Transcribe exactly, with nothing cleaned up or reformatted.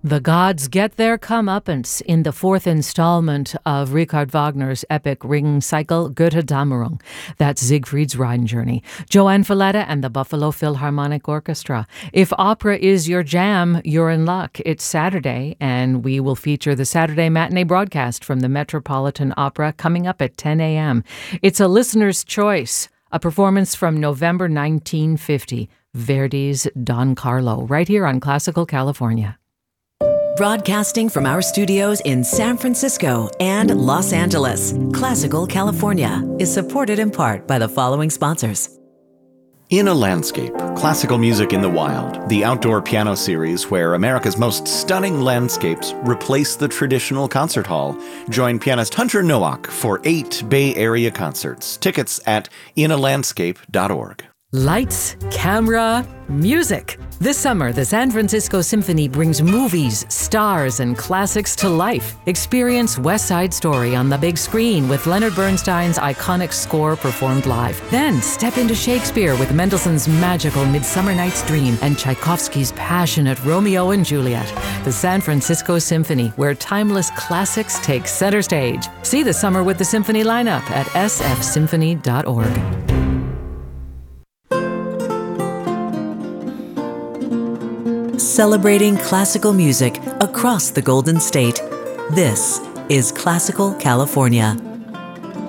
The gods get their comeuppance in the fourth installment of Richard Wagner's epic ring cycle, Götterdämmerung. That's Siegfried's Rhine Journey. Joanne Falletta and the Buffalo Philharmonic Orchestra. If opera is your jam, you're in luck. It's Saturday, and we will feature the Saturday matinee broadcast from the Metropolitan Opera coming up at ten a.m. It's a listener's choice, a performance from November nineteen fifty, Verdi's Don Carlo, right here on Classical California. Broadcasting from our studios in San Francisco and Los Angeles, Classical California is supported in part by the following sponsors. In a Landscape, Classical Music in the Wild, the outdoor piano series where America's most stunning landscapes replace the traditional concert hall. Join pianist Hunter Nowak for eight Bay Area concerts. Tickets at in a landscape dot org. Lights, camera, music. This summer, the San Francisco Symphony brings movies, stars, and classics to life. Experience West Side Story on the big screen with Leonard Bernstein's iconic score performed live. Then step into Shakespeare with Mendelssohn's magical Midsummer Night's Dream and Tchaikovsky's passionate Romeo and Juliet. The San Francisco Symphony, where timeless classics take center stage. See the Summer with the Symphony lineup at s f symphony dot org. Celebrating classical music across the Golden State. This is Classical California.